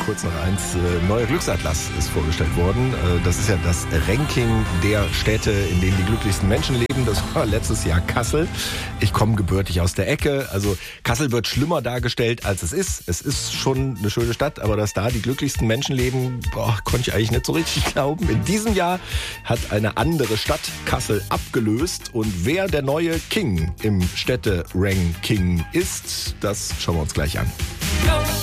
kurz nach 1, neuer Glücksatlas ist vorgestellt worden. Das ist ja das Ranking der Städte, in denen die glücklichsten Menschen leben. Das war letztes Jahr Kassel. Ich komme gebürtig aus der Ecke. Also Kassel wird schlimmer dargestellt, als es ist. Es ist schon eine schöne Stadt, aber dass da die glücklichsten Menschen leben, konnte ich eigentlich nicht so richtig glauben. In diesem Jahr hat eine andere Stadt Kassel abgelöst. Und wer der neue King im Städte-Ranking ist, das schauen wir uns gleich an.